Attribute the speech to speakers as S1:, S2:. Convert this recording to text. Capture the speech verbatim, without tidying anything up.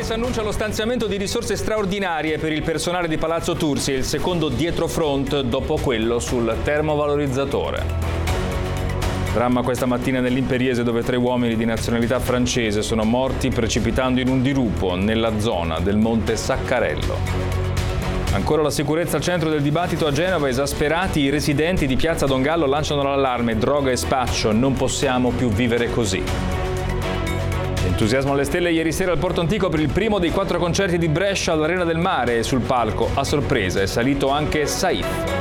S1: L'Aris annuncia lo stanziamento di risorse straordinarie per il personale di Palazzo Tursi, il secondo dietrofront dopo quello sul termovalorizzatore. Dramma questa mattina nell'Imperiese, dove tre uomini di nazionalità francese sono morti precipitando in un dirupo nella zona del Monte Saccarello. Ancora la sicurezza al centro del dibattito a Genova. Esasperati, i residenti di Piazza Don Gallo lanciano l'allarme: droga e spaccio, non possiamo più vivere così. Entusiasmo alle stelle ieri sera al Porto Antico per il primo dei quattro concerti di Brescia all'Arena del Mare, e sul palco a sorpresa è salito anche Saif.